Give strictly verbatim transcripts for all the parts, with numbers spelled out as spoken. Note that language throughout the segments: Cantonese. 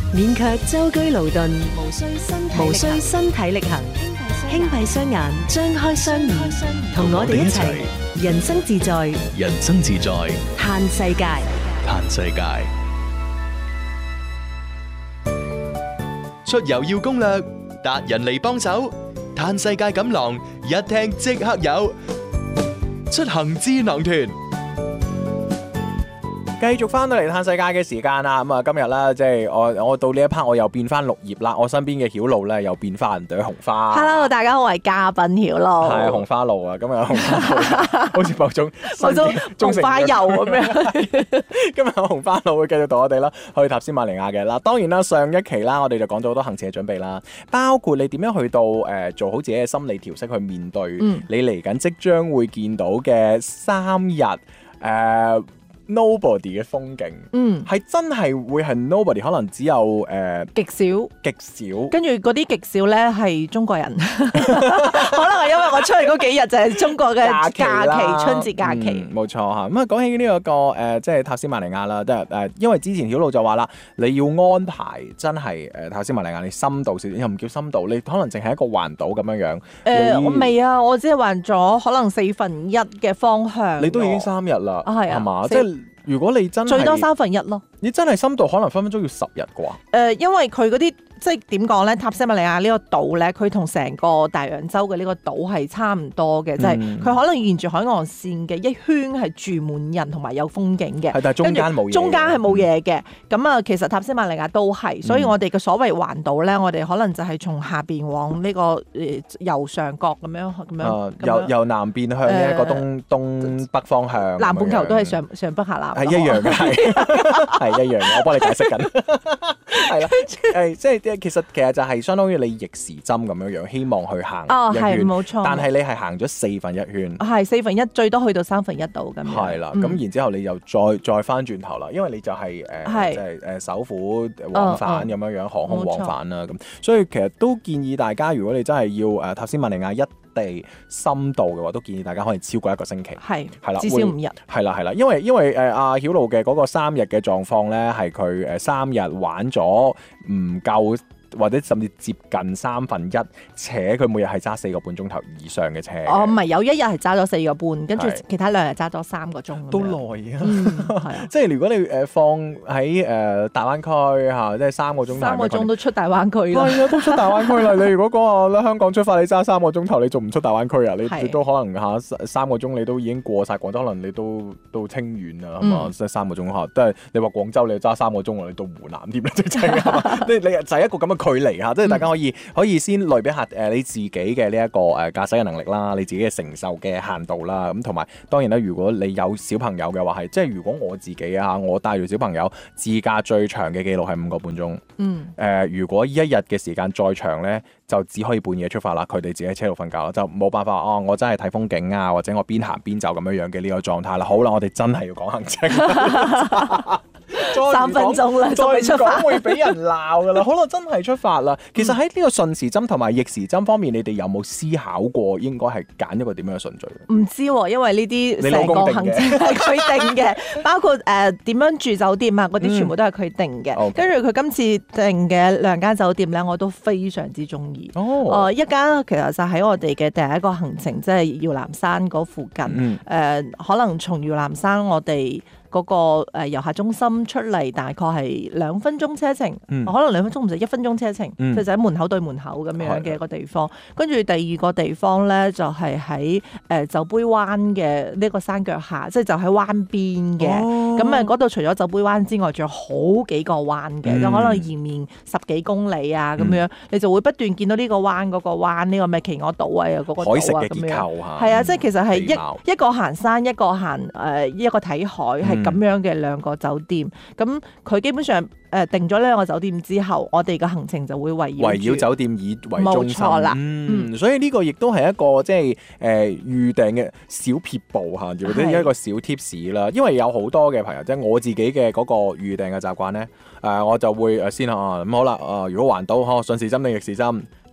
免卻舟車勞頓， 無需身體無需身體力行，輕閉雙眼，張開雙耳，同我哋一齊人生自在， 人生自在， 嘆世界。 嘆世界。出遊要攻略，達人嚟幫手，嘆世界錦囊一聽即刻有，出行智囊團。 繼續翻到嚟嘆世界嘅時間啦，咁啊今日咧即係我我到呢一 part 我又變翻綠葉啦，我身邊嘅曉露咧又變翻人朵紅花。 Hello， 大家好，我係嘉賓曉露。 係紅花露啊，今日紅花露好似某種某種紅花油咁樣。 今日紅花露會繼續同我哋啦去塔斯馬尼亞嘅啦。當然啦，上一期啦我哋就講咗好多行程嘅準備啦，包括你點樣去到誒、呃、做好自己嘅心理調適去面對、嗯、你嚟緊即將會見到嘅三日誒。呃Nobody 嘅風景，嗯，係真係會係 nobody， 可能只有誒極少極少， 跟住嗰啲極少咧係中國人，可能係因為我出去嗰幾日就係中國嘅假期，假期春節假期， 冇、嗯、錯嚇。咁啊講起呢、這、一個誒、呃，即係塔斯馬尼亞啦，即係誒，因為之前曉露就話啦，你要安排真係誒塔斯馬尼亞，你深度少少，又唔叫深度，你可能淨係一個環島咁樣樣。誒、 呃，我未啊，我只係環咗可能四分一嘅方向。 你都已經三日啦，係啊，係嘛？即係。如果你真係最多三分一咯， 你真係深度可能分分鐘要十日啩？誒、 呃，因為佢嗰啲即係點講咧？塔斯馬尼亞呢個島咧，佢同成個大洋洲嘅呢個島係差唔多嘅，即係佢可能沿住海岸線嘅一圈係住滿人同埋有風景嘅， 係但係中間冇嘢， 中間係冇嘢嘅。咁啊、嗯，其實塔斯馬尼亞都係，所以我哋嘅所謂環島咧，我哋可能就係從下邊往呢個誒右上角咁樣咁樣， 呃、由由南邊向呢一個東、呃、東北方向， 南半球都係上上北下南。 係一樣嘅，係係一樣嘅，我幫你解釋緊，係啦，誒，即係其實其實就係相當於你逆時針咁樣樣，希望去行哦， 一圈， 冇錯， 但係你係行咗四分一圈， 係四分一，最多去到三分一度咁樣， 係啦，咁、嗯、然之後你又再再翻轉頭啦，因為你就係、是、誒，即係誒首府往返咁樣樣，航空往返啦，咁所以其實都建議大家，如果你真係要誒塔斯馬尼亞一地深度嘅話，都建議大家可以超過一個星期，係係啦，至少五日，係啦係啦，因為因為誒阿曉露嘅嗰個三日嘅狀況咧，係佢誒三日玩咗唔夠，或者甚至接近三分一，且佢每日係揸四個半鐘頭以上嘅車。 哦，唔係，有一日係揸咗四個半，跟住其他兩日揸咗三個鐘。 都耐啊！ 嗯、係啊即係如果你誒放喺誒、呃、大灣區嚇，即係三個鐘頭。三個鐘都出大灣區啦。 係啊，都出大灣區啦！你如果講話香港出發，你揸三個鐘頭，你仲唔出大灣區啊？你你都可能嚇三個鐘，你都已經過晒廣州，可能你都到清遠啊，係嘛？即係三個鐘嚇，都係你話廣州你揸三個鐘，你到湖南添啦，即係你你就係一個咁嘅距離嚇，即係大家可以可以先類比下誒你自己嘅呢一個誒駕駛嘅能力啦，你自己嘅承受嘅限度啦，咁同埋當然啦，如果你有小朋友嘅話係，即係如果我自己啊，我帶住小朋友自駕最長嘅記錄係五個半鐘，嗯，誒、呃、如果一日嘅時間再長咧，就只可以半夜出發啦，佢哋自己喺車度瞓覺啦，就冇辦法哦，我真係睇風景啊，或者我邊行邊走咁樣樣嘅呢個狀態啦。好啦，我哋真係要講行程。 三分鐘啦，再出發會俾人鬧噶啦。好啦，真係出發啦。其實喺呢個順時針同埋逆時針方面，你哋有冇思考過應該係揀一個點樣嘅順序？ 唔知喎、啊，因為呢啲成個行程係佢定嘅，包括誒點、呃、樣住酒店啊，嗰啲全部都係佢定嘅。跟住佢今次定嘅兩間酒店咧，我都非常之中意。哦，呃、一間其實就喺我哋嘅第一個行程，即係耀南山嗰附近。誒、嗯呃，可能從耀南山我哋嗰個誒遊客中心出嚟大概係兩分鐘車程，嗯、可能兩分鐘唔使一分鐘車程，嗯、就喺門口對門口咁樣嘅一個地方。跟住第二個地方咧，就係喺誒酒杯灣嘅呢個山腳下，即係就喺灣邊嘅。咁啊嗰度除咗酒杯灣之外，仲有好幾個灣嘅，就、嗯、可能延綿十幾公里啊咁樣，嗯、你就會不斷見到呢個灣嗰個灣，呢、呢個咩企鵝島啊，嗰、嗰個島啊海蝕嘅結構嚇。 係啊，即係其實係一一個行山，一個行誒、呃，一個睇海，係咁樣嘅兩個酒店。咁佢基本上誒定咗呢兩個酒店之後，我哋嘅行程就會圍繞圍繞酒店以為中心。冇錯啦， 嗯，所以呢個亦都係一個即係誒預訂嘅小撇步嚇，或者一個小 tips 啦。因為有好多嘅朋友，即係我自己嘅嗰個預訂嘅習慣咧，誒、呃、我就會誒先啊咁好啦，誒、呃、如果環島呵順時針定逆時針。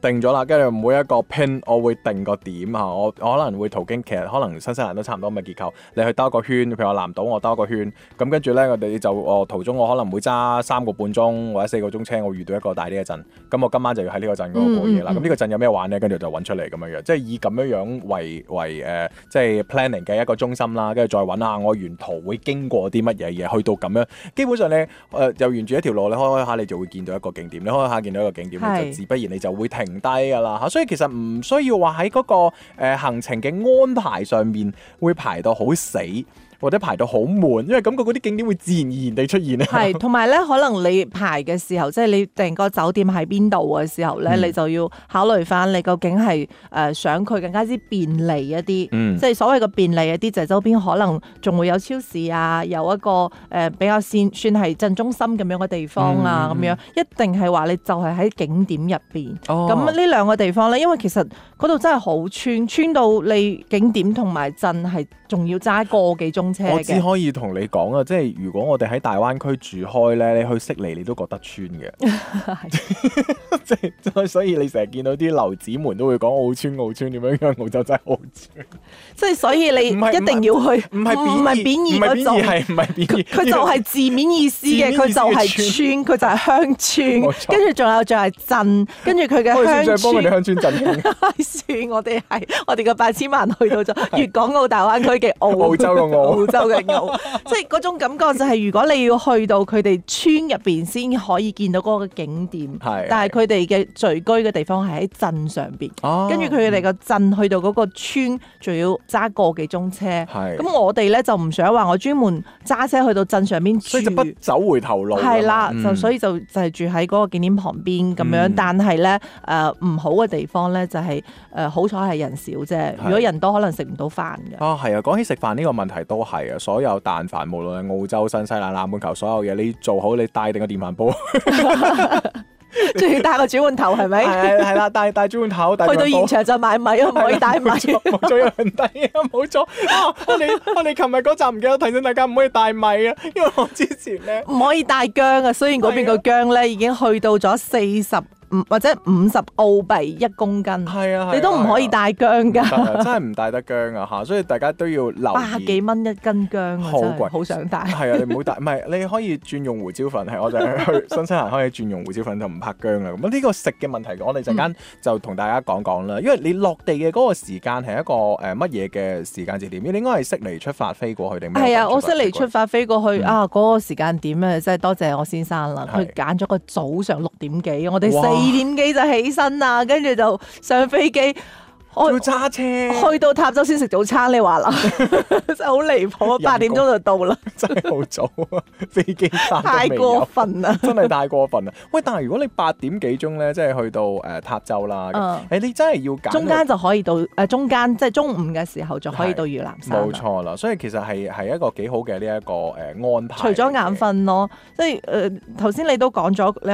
定咗啦，跟住每一個 pin 我會定個點嚇，我我可能會途經，其實可能新西蘭都差唔多咁嘅結構，你去兜個圈，譬如話南島我兜個圈，咁跟住咧我哋就我途中我可能會揸三個半鐘或者四個鐘車，我遇到一個大啲嘅鎮，咁我今晚就要喺呢個鎮嗰度過夜啦。咁呢、嗯嗯、個鎮有咩玩咧？跟住就揾出嚟咁樣樣，即係以咁樣樣為為誒、呃，即係 planning 嘅一個中心啦。跟住再揾下我沿途會經過啲乜嘢嘢，去到咁樣，基本上咧誒又沿住一條路，你開開下你就會見到一個景點，你開開下見到一個景點，是你就自不然你就會停低㗎啦嚇。所以其實唔需要話喺嗰個、呃、行程嘅安排上面會排到好死。或者排到好悶，因為感覺嗰啲景點會自然而然地出現咧。 係，同埋咧，可能你排嘅時候，即係你訂個酒店喺邊度嘅時候咧，嗯、你就要考慮翻你究竟係誒想佢更加之便利一啲，嗯、即係所謂嘅便利一啲，就係周邊可能仲會有超市啊，有一個誒、呃、比較算算係鎮中心咁樣嘅地方啊，咁、嗯、樣一定係話你就係喺景點入邊。咁呢、哦、兩個地方咧，因為其實嗰度真係好穿，穿到你景點同埋鎮係仲要揸個幾鐘。 我只可以同你講啊，即係如果我哋喺大灣區住開咧，你去悉尼你都覺得穿嘅，即係所以你成日見到啲樓子們都會講澳村澳村點樣樣，澳洲真係澳村。即係所以你一定要去，唔係唔係貶義嗰種，係唔係貶義？佢就係字面意思嘅，佢就係村，佢就係鄉村，跟住仲有仲係鎮，跟住佢嘅鄉村。 幫佢哋鄉村振興。 算我哋係我哋嘅八千萬去到咗粵港澳大灣區嘅澳澳洲嘅澳。 澳洲嘅澳，即係嗰種感覺就係如果你要去到佢哋村入邊先可以見到嗰個景點，是但係佢哋嘅聚居嘅地方係喺鎮上邊，跟住佢哋個鎮去到嗰個村仲要揸個幾鐘車，咁是我哋咧就唔想話我專門揸車去到鎮上邊住， 所以就不走回頭路， 係啦，嗯、就所以就就係住喺嗰個景點旁邊咁樣，嗯、但係咧誒唔好嘅地方咧就係、是、誒、呃、好彩係人少啫，是如果人多可能食唔到飯嘅。 啊係啊，講起食飯呢個問題都係。係啊，所有但凡無論係澳洲、新西蘭、南半球所有嘢，你做好你帶定個電飯煲， 仲要帶個轉換頭係咪？ 係係啦，帶帶轉換頭，去到現場就買米，唔可以帶米。 冇咗有人帶啊！冇咗啊！我哋我哋琴日嗰集唔記得提醒大家唔可以帶米啊，因為我之前咧唔可以帶薑啊。雖然嗰邊個薑咧已經去到咗四十。或者五十澳幣一公斤， 係啊， 你都唔可以帶薑㗎， 真係唔帶得薑啊嚇！所以大家都要留意。 百幾蚊一斤薑， 好貴， 好想帶。 係啊，你唔好帶，唔係你可以轉用胡椒粉，係我就去新西蘭可以轉用胡椒粉就唔拍薑啦。咁呢個食嘅問題，我哋陣間就同大家講講啦。因為你落地嘅嗰個時間係一個誒乜嘢嘅時間節點？你應該係悉尼出發飛過去定咩？ 係啊，我悉尼出發飛過去啊！嗰個時間點咧，真係多謝我先生啦，佢揀咗個早上六點幾，我哋四點幾就起身啊，跟住就上飛機。 我要揸車去到塔州先食早餐，你話啦，真係好離譜，八點鐘就到啦， 真係好早啊！飛機餐太過分啦， 真係太過分啦！喂，但係如果你八點幾鐘咧，即係去到誒塔州啦，誒、嗯、你真係要揀中間就可以到誒中間，即係中午嘅時候就可以到越南山。 冇錯啦，所以其實係係一個幾好嘅呢一個誒安排。 除咗眼瞓咯，即係誒頭先你都講咗你。